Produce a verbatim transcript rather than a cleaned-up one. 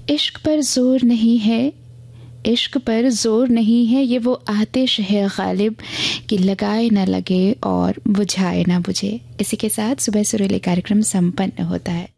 इश्क पर जोर नहीं है, इश्क पर जोर नहीं है, ये वो आतिश है गालिब कि लगाए ना लगे और बुझाए ना बुझे। इसी के साथ सुबह सुरीली कार्यक्रम संपन्न होता है।